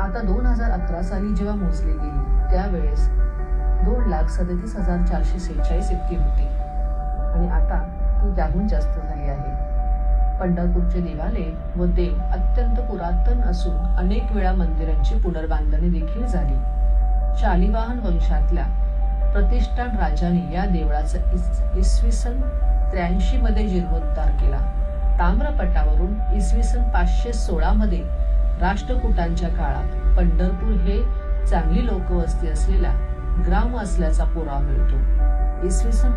आता 2011 साली जेव्हा मोजली गेली त्यावेळेस 2,37,446 इतकी होती आणि आता ती त्याहून जास्त झाली आहे. पंढरपूरचे देवालय व देव अत्यंत पुरातन असून अनेक वेळा मंदिरांची पुनर्बांधणी देखील झाली. शालिवाहन वंशातल्या प्रतिष्ठान राजाने या देवळाचा इसवी सन 83 मध्ये जीर्णोद्धार केला. ताम्रपटावरून इसवी सन 516 मध्ये राष्ट्रकूटांच्या काळात पंढरपूर हे चांगली लोकवस्ती असलेला ग्राम असल्याचा पुरावा मिळतो. इसवी सन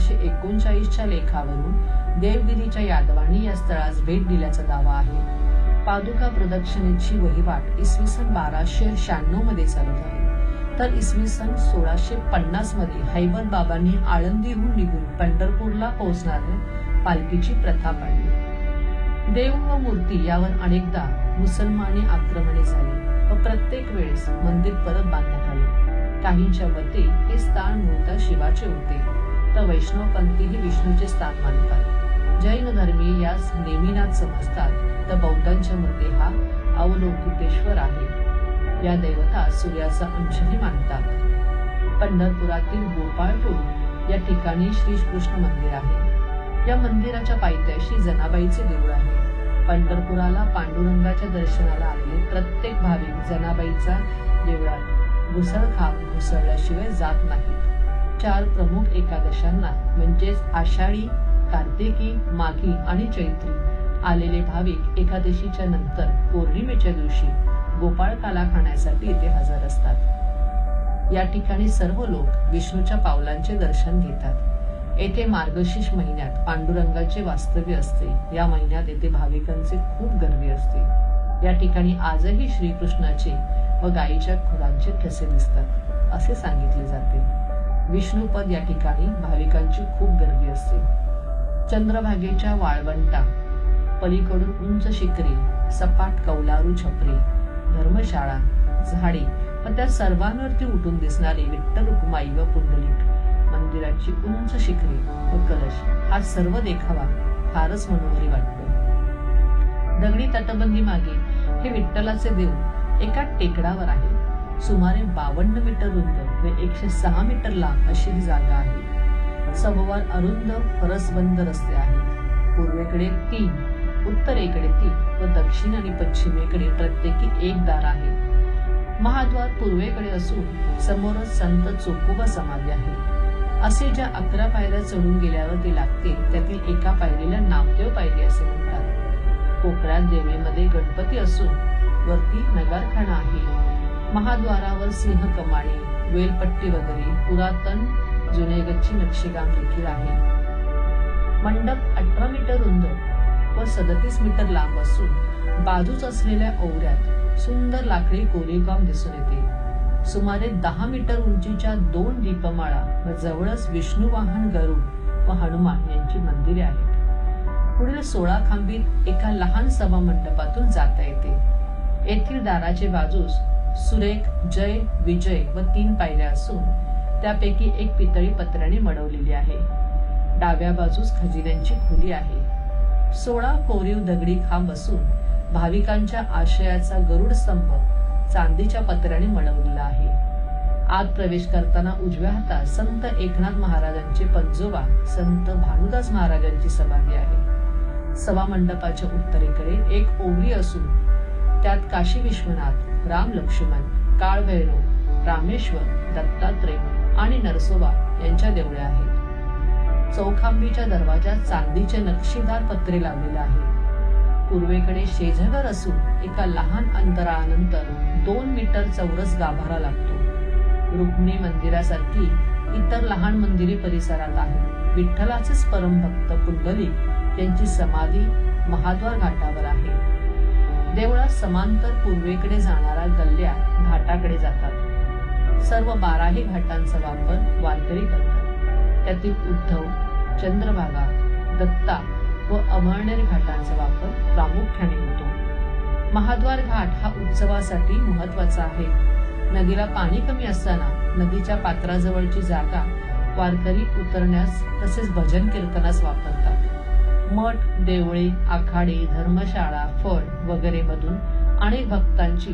1239च्या लेखावरून देवगिरीच्या यादवांनी या स्थळास भेट दिल्याचा दावा आहे. पादुका प्रदक्षिणेची वहिवाट इसवी सन 1296 मध्ये चालू झाली, तर इसवी सन 1650 मध्ये हैबत बाबांनी आळंदीहून निघून पंढरपूरला पोहोचणाऱ्या पालखीची प्रथा पाडली. देव व मूर्ती यावर अनेकदा मुसलमानी आक्रमणे झाली व प्रत्येक वेळेस मंदिर परत बांधण्यात आले. काहींच्या मते हे स्थान मूळतः शिवाचे होते, तर वैष्णवपंथी हे विष्णूचे स्थान मानतात. जैन धर्मीय यास नेमिनाथ समजतात, तर बौद्धांच्या मते हा अवलोकितेश्वर आहे. या देवता सूर्याचा अंशही मानतात. पंढरपुरातील गोपाळपूर या ठिकाणी श्रीकृष्ण मंदिर आहे. या मंदिराच्या पायथ्याशी जनाबाईचे देऊळ आहे. पंढरपुराला पांडुरंगाच्या दर्शनाला आलेले प्रत्येक भाविक जनाबाईचा देवळात घुसळल्याशिवाय जात नाहीत. 4 प्रमुख एकादशांना म्हणजेच आषाढी, कार्तिकी, माघी आणि चैत्री आलेले भाविक एकादशीच्या नंतर पौर्णिमेच्या दिवशी गोपाळकाला खाण्यासाठी इथे हजर असतात. या ठिकाणी सर्व लोक विष्णूच्या पावलांचे दर्शन घेतात. येथे मार्गशीर्ष महिन्यात पांडुरंगाचे वास्तव्य असते. या महिन्यात येथे भाविकांचे खूप गर्दी असते. या ठिकाणी आजही श्रीकृष्णाचे व गायीच्या खुरांचे ठसे दिसतात असे सांगितले जाते. विष्णुपद या ठिकाणी भाविकांची खूप गर्दी असते. चंद्रभागेच्या वाळवंटा पलीकडून उंच शिखरे, सपाट कौलारू छपरे, धर्मशाळा, झाडे व त्या सर्वांवरती उठून दिसणारे विठ्ठल रुक्माई व पुंडलिक, मंदिराची उंच शिखरे व कलश हा सर्व देखावा फारच मनोहरी वाटतो. दगडी तटबंदी मागे हे विठ्ठलाचे देऊळ एका टेकडावर आहे. सुमारे 52 मीटर रुंद व 106 मीटर लांब अशी ही जागा आहे. सभोवार अरुंद फरसबंद रस्ते आहेत. पूर्वेकडे 3, उत्तरेकडे 3 व दक्षिण आणि पश्चिमेकडे प्रत्येकी 1 दार आहे. महाद्वार पूर्वेकडे असून समोरच संत चोखोबा समाधी आहे. असे ज्या 11 पायऱ्या चढून गेल्यावर ते लागते त्यातील एका पायरीला नामदेव पायरी असे म्हणतात. कोपऱ्यात देवळीमध्ये गणपती असून वरती नगारखाना आहे. महाद्वारावर सिंह कमाणी, वेलपट्टी वगैरे पुरातन जुनेगच्ची नक्षीकाम देखील आहे. मंडप 18 मीटर रुंद व 37 मीटर लांब असून बाजूच असलेल्या ओवऱ्यात सुंदर लाकडी कोरीवकाम दिसून येते. सुमारे 10 मीटर उंचीच्या 2 दीपमाळा व जवळच विष्णू वाहन गरुड व हनुमान यांची मंदिरे आहेत. पुढील 16 खांबीत एका लहान सभा मंडपातून जाता येते. येथील दाराचे बाजूस सुरेख जय, विजय व 3 पायऱ्या असून त्यापैकी एक पितळी पत्र्याने मडवलेली आहे. डाव्या बाजूस खजिन्यांची खोली आहे. 16 कोरीव दगडी खांब असून भाविकांच्या आश्रयाचा गरुड स्तंभ चांदीच्या पत्र्याने मडवलेला आहे. आत प्रवेश करताना उजव्या हातात संत एकनाथ महाराजांचे पंजोबा संत भानुदास महाराजांची समाधी आहे. सभा मंडपाच्या उत्तरेकडे एक ओवरी असून त्यात काशी विश्वनाथ, राम लक्ष्मण, काळभैरव, रामेश्वर, दत्तात्रय आणि नरसोबा यांच्या देवळ्या आहेत. चौखांबीच्या दरवाजात चांदीचे नक्षीदार पत्रे लावलेले आहे. पूर्वेकडे शेजघर असून एका लहान अंतरानंतर 2 मीटर चौरस गाभारा लागतो. रुक्मिणी मंदिरासारखी इतर लहान मंदिरे परिसरात आहेत. विठ्ठलाचेच परमभक्त पुंडलिक यांची समाधी महाद्वार घाटावर आहे. देवळात समांतर पूर्वेकडे जाणाऱ्या गल्ल्या घाटाकडे जातात. सर्व 12ही घाटांचा वापर वारकरी करतात. त्यातील उद्धव, चंद्रभागा, दत्ता व अमळनेर घाटांचा वापर प्रामुख्याने होतो. महाद्वार घाट हा उत्सवासाठी महत्वाचा आहे. नदीला पाणी कमी असताना नदीच्या पात्राजवळची जागा वारकरी उतरण्यास तसेच भजन कीर्तनास वापरतात. मठ, देवळे, आखाडे, धर्मशाळा, फड वगैरे मधून अनेक भक्तांची